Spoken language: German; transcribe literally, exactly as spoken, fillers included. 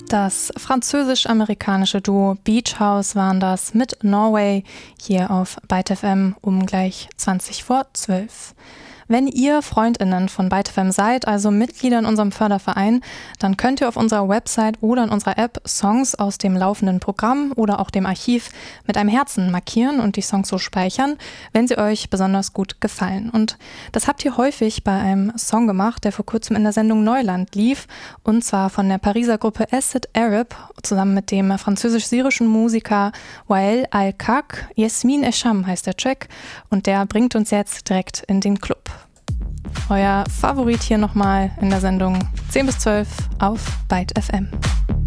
Das französisch-amerikanische Duo Beach House waren das mit Norway hier auf Byte F M um gleich zwanzig vor zwölf. Wenn ihr FreundInnen von Byte F M seid, also Mitglieder in unserem Förderverein, dann könnt ihr auf unserer Website oder in unserer App Songs aus dem laufenden Programm oder auch dem Archiv mit einem Herzen markieren und die Songs so speichern, wenn sie euch besonders gut gefallen. Und das habt ihr häufig bei einem Song gemacht, der vor kurzem in der Sendung Neuland lief, und zwar von der Pariser Gruppe Acid Arab zusammen mit dem französisch-syrischen Musiker Wael Al-Kak. Yasmin Esham heißt der Track und der bringt uns jetzt direkt in den Club. Euer Favorit hier nochmal in der Sendung zehn bis zwölf auf Byte F M.